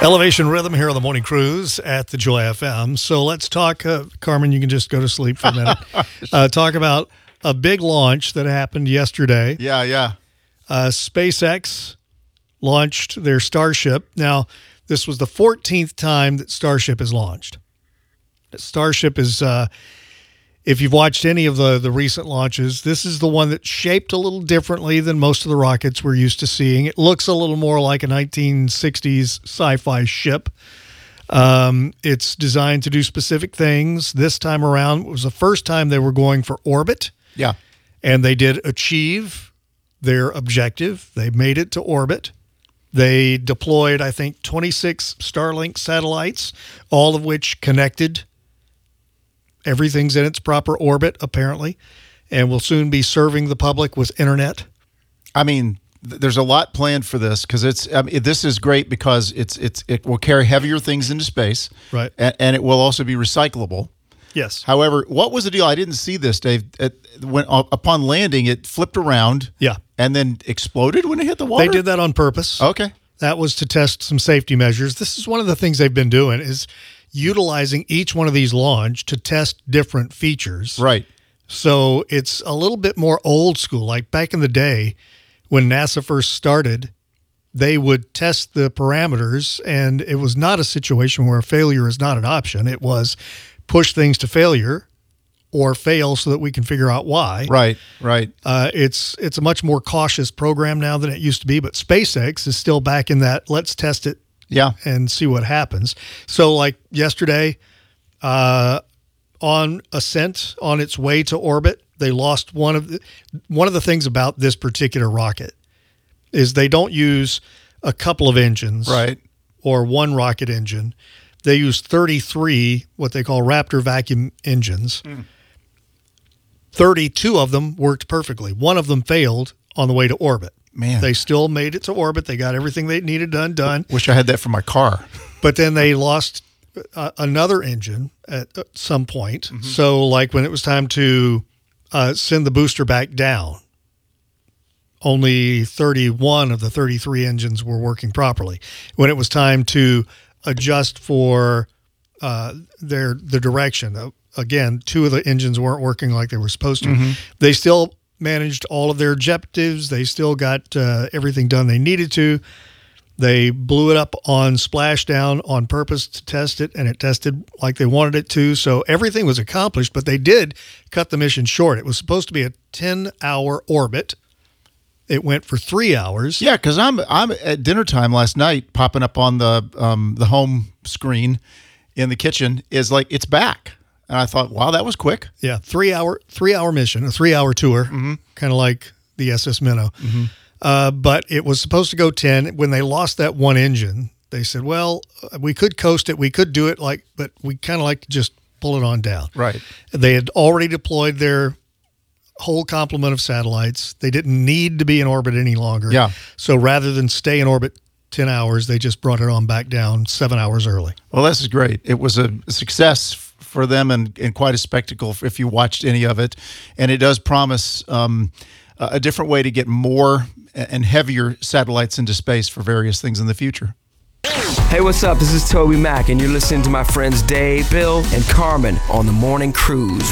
Elevation Rhythm here on the Morning Cruise at the Joy FM. So let's talk, Carmen, you can just go to sleep for a minute. Talk about a big launch that happened yesterday. Yeah. SpaceX launched their Starship. Now, this was the 14th time that Starship is launched. Starship is, if you've watched any of the recent launches, this is the one that's shaped a little differently than most of the rockets we're used to seeing. It looks a little more like a 1960s sci-fi ship. It's designed to do specific things. This time around, it was the first time they were going for orbit. Yeah. And they did achieve their objective. They made it to orbit. They deployed, I think, 26 Starlink satellites, all of which connected. Everything's in its proper orbit, apparently, and will soon be serving the public with internet. I mean, there's a lot planned for this because this is great because it will carry heavier things into space, right? And it will also be recyclable. Yes. However, what was the deal? I didn't see this, Dave. When upon landing, it flipped around. Yeah. And then exploded when it hit the water? They did that on purpose. Okay. That was to test some safety measures. This is one of the things they've been doing is utilizing each one of these launch to test different features. Right. So it's a little bit more old school. Like back in the day when NASA first started, they would test the parameters, and it was not a situation where failure is not an option. It was push things to failure or fail so that we can figure out why. Right. It's a much more cautious program now than it used to be, but SpaceX is still back in that let's test it and see what happens. So like yesterday, on ascent, on its way to orbit, they lost one of the things about this particular rocket is they don't use a couple of engines. Right. Or one rocket engine. They use 33, what they call Raptor vacuum engines. 32 of them worked perfectly. One of them failed on the way to orbit. Man. They still made it to orbit. They got everything they needed done. Wish I had that for my car. But then they lost another engine at some point. Mm-hmm. So like when it was time to send the booster back down, only 31 of the 33 engines were working properly. When it was time to adjust for the direction, again, 2 of the engines weren't working like they were supposed to. Mm-hmm. They still managed all of their objectives. They still got everything done they needed to. They blew it up on splashdown on purpose to test it, and it tested like they wanted it to. So everything was accomplished, but they did cut the mission short. It was supposed to be a 10-hour orbit. It went for 3 hours. Yeah, because I'm at dinner time last night, popping up on the home screen in the kitchen is like it's back. And I thought, wow, that was quick. Yeah, 3 hour mission, a 3-hour tour, kind of like the SS Minnow. Mm-hmm. But it was supposed to go 10. When they lost that one engine, they said, well, we could coast it. We could do it but we kind of like to just pull it on down. Right. They had already deployed their whole complement of satellites. They didn't need to be in orbit any longer. Yeah. So rather than stay in orbit 10 hours, they just brought it on back down 7 hours early. Well, this is great. It was a success for them and quite a spectacle if you watched any of it. And it does promise a different way to get more and heavier satellites into space for various things in the future. Hey, what's up? This is Toby Mack, and you're listening to my friends Dave, Bill, and Carmen on the Morning Cruise.